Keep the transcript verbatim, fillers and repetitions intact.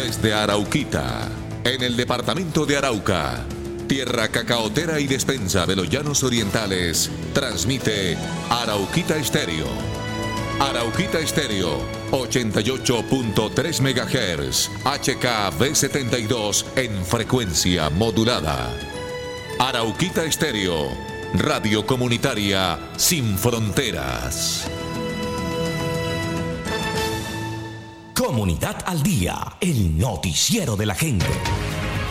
Desde Arauquita, en el departamento de Arauca, tierra cacaotera y despensa de los llanos orientales, transmite Arauquita Estéreo. Arauquita Estéreo, ochenta y ocho punto tres megahertz, H K B setenta y dos en frecuencia modulada. Arauquita Estéreo, radio comunitaria sin fronteras. Comunidad al Día, el noticiero de la gente.